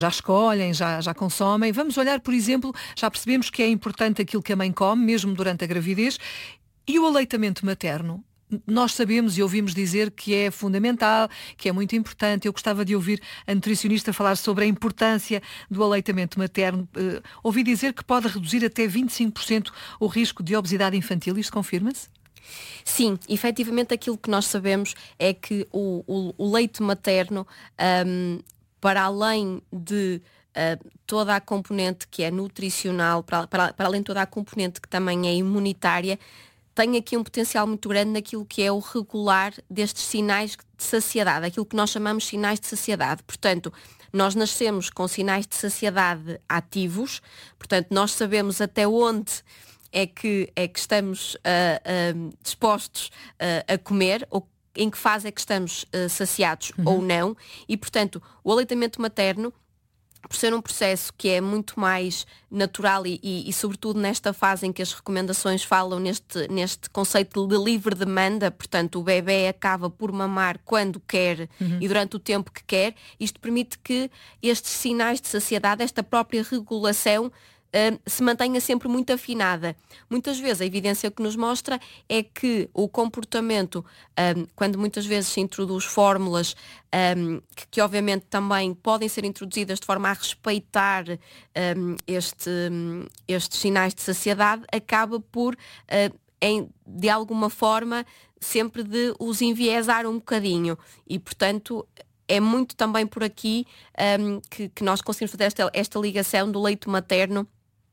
já escolhem, já consomem. Vamos olhar, por exemplo, já percebemos que é importante aquilo que a mãe come, mesmo durante a gravidez, e o aleitamento materno. Nós sabemos e ouvimos dizer que é fundamental, que é muito importante. Eu gostava de ouvir a nutricionista falar sobre a importância do aleitamento materno. Ouvi dizer que pode reduzir até 25% o risco de obesidade infantil. Isto confirma-se? Sim, efetivamente aquilo que nós sabemos é que o leite materno, para além de toda a componente que é nutricional, para além de toda a componente que também é imunitária, tem aqui um potencial muito grande naquilo que é o regular destes sinais de saciedade, aquilo que nós chamamos sinais de saciedade. Portanto, nós nascemos com sinais de saciedade ativos, portanto, nós sabemos até onde é que estamos dispostos a comer, ou em que fase é que estamos saciados ou não, e, portanto, o aleitamento materno, por ser um processo que é muito mais natural e sobretudo nesta fase em que as recomendações falam neste conceito de livre demanda, portanto o bebê acaba por mamar quando quer e durante o tempo que quer, isto permite que estes sinais de saciedade, esta própria regulação, se mantenha sempre muito afinada. Muitas vezes a evidência que nos mostra é que o comportamento, quando muitas vezes se introduz fórmulas que obviamente também podem ser introduzidas de forma a respeitar estes sinais de saciedade, acaba por, de alguma forma, sempre de os enviesar um bocadinho. E, portanto, é muito também por aqui que nós conseguimos fazer esta ligação do leite materno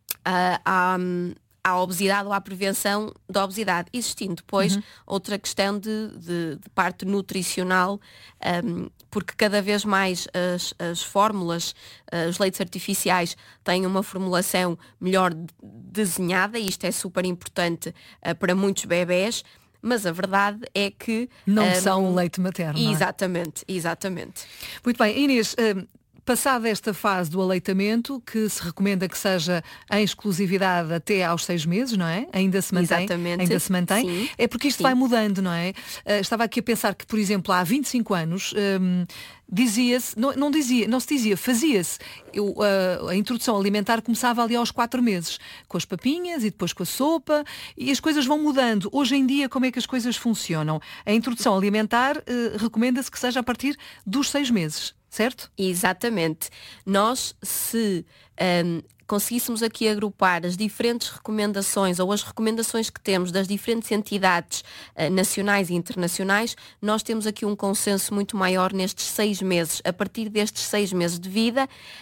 à obesidade ou à prevenção da obesidade, existindo depois outra questão de parte nutricional, porque cada vez mais as fórmulas, os leites artificiais têm uma formulação melhor desenhada, e isto é super importante para muitos bebés, mas a verdade é que não são leite materno. Exatamente, exatamente. Muito bem, Inês, passada esta fase do aleitamento, que se recomenda que seja em exclusividade até aos 6 meses, não é? Ainda se mantém. Exatamente. Ainda se mantém. Sim. É porque isto vai mudando, não é? Estava aqui a pensar que, por exemplo, há 25 anos dizia-se, não se dizia, fazia-se. A introdução alimentar começava ali aos 4 meses, com as papinhas e depois com a sopa, e as coisas vão mudando. Hoje em dia, como é que as coisas funcionam? A introdução alimentar recomenda-se que seja a partir dos 6 meses. Certo? Exatamente. Nós, se conseguíssemos aqui agrupar as diferentes recomendações ou as recomendações que temos das diferentes entidades nacionais e internacionais, nós temos aqui um consenso muito maior nestes 6 meses, a partir destes 6 meses de vida,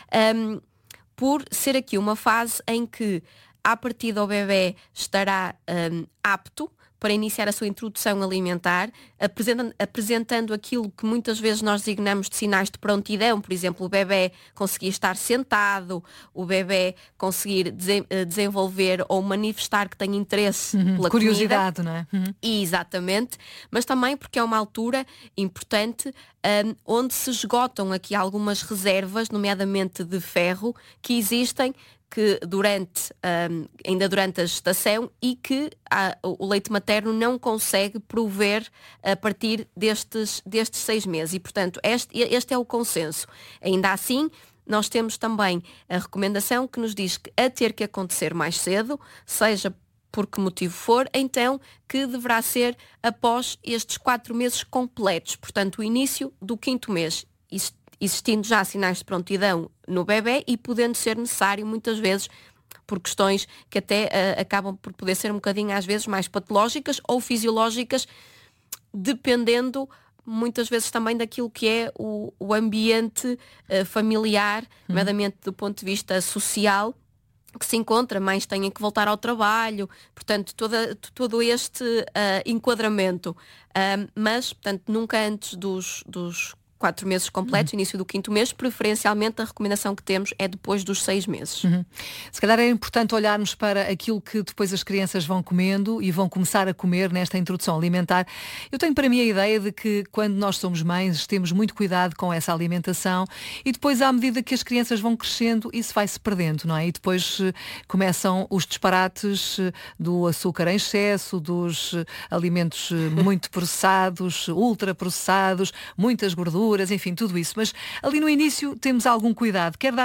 por ser aqui uma fase em que, à partida, o bebê estará apto para iniciar a sua introdução alimentar, apresentando aquilo que muitas vezes nós designamos de sinais de prontidão, por exemplo, o bebê conseguir estar sentado, o bebê conseguir desenvolver ou manifestar que tem interesse pela curiosidade, comida. Não é? Exatamente, mas também porque é uma altura importante onde se esgotam aqui algumas reservas, nomeadamente de ferro, que existem que ainda durante a gestação, e que o leite materno não consegue prover a partir destes 6 meses. E, portanto, este é o consenso. Ainda assim, nós temos também a recomendação que nos diz que, a ter que acontecer mais cedo, seja por que motivo for, então que deverá ser após estes 4 meses completos, portanto o início do 5º mês, existindo já sinais de prontidão no bebê e podendo ser necessário muitas vezes por questões que até acabam por poder ser um bocadinho às vezes mais patológicas ou fisiológicas, dependendo muitas vezes também daquilo que é o ambiente familiar, nomeadamente do ponto de vista social, que se encontra, mães têm que voltar ao trabalho, portanto, todo este enquadramento. Mas, portanto, nunca antes dos 4 meses completos, início do 5º mês, preferencialmente a recomendação que temos é depois dos 6 meses. Se calhar é importante olharmos para aquilo que depois as crianças vão comendo e vão começar a comer nesta introdução alimentar. Eu tenho para mim a ideia de que quando nós somos mães temos muito cuidado com essa alimentação e depois, à medida que as crianças vão crescendo, isso vai-se perdendo, não é? E depois começam os disparates do açúcar em excesso, dos alimentos muito processados, ultraprocessados, muitas gorduras, verduras, enfim, tudo isso. Mas ali no início temos algum cuidado. Quer dar